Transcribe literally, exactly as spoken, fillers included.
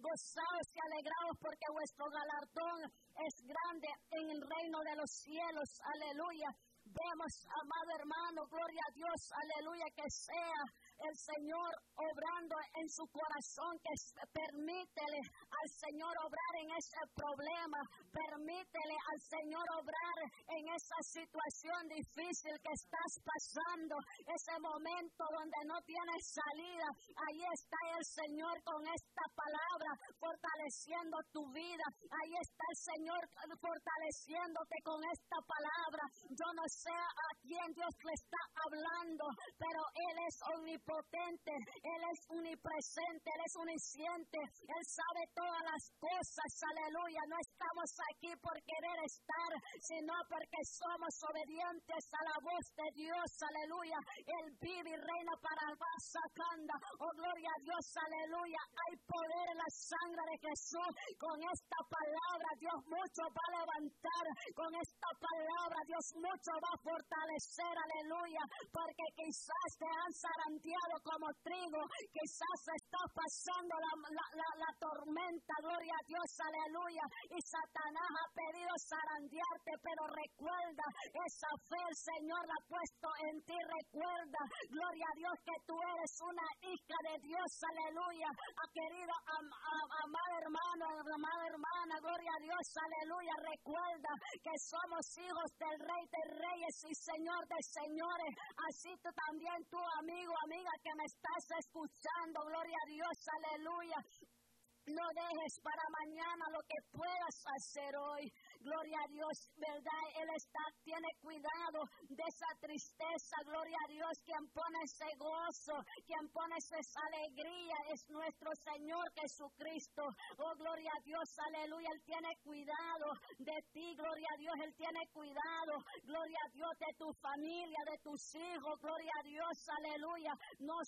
gozaos y alegraos porque vuestro galardón es grande en el reino de los cielos. Aleluya. Vemos, amado hermano, gloria a Dios, aleluya, que sea el Señor obrando en su corazón, que permítele al Señor obrar en ese problema, permítele al Señor obrar en esa situación difícil que estás pasando, ese momento donde no tienes salida. Ahí está el Señor con esta palabra fortaleciendo tu vida. Ahí está el Señor fortaleciéndote con esta palabra. Yo no sé a quién Dios le está hablando, pero Él es omnipotente, Él es unipresente, Él es omnisciente, Él sabe todas las cosas, aleluya. No estamos aquí por querer estar, sino porque somos obedientes a la voz de Dios, aleluya. Él vive y reina para Basacanda, oh gloria a Dios, aleluya. Hay poder en la sangre de Jesús. Con esta palabra Dios mucho va a levantar, con esta palabra Dios mucho va a fortalecer, aleluya, porque quizás te han zarandeado como trigo, quizás está pasando la, la, la, la tormenta, gloria a Dios, aleluya, y Satanás ha pedido zarandearte, pero recuerda, esa fe el Señor la ha puesto en ti, recuerda, gloria a Dios, que tú eres una hija de Dios, aleluya, ha querido am, am, amado hermano, amada hermana, gloria a Dios, aleluya, recuerda que somos hijos del Rey de Reyes y Señor de Señores. Así tú también, tu amigo, amiga que me estás escuchando, gloria a Dios, aleluya. No dejes para mañana lo que puedas hacer hoy. Gloria a Dios, ¿verdad? Él está, tiene cuidado de esa tristeza. Gloria a Dios, quien pone ese gozo, quien pone esa alegría es nuestro Señor Jesucristo. Oh, gloria a Dios, aleluya. Él tiene cuidado de ti, gloria a Dios. Él tiene cuidado, gloria a Dios, de tu familia, de tus hijos. Gloria a Dios, aleluya. No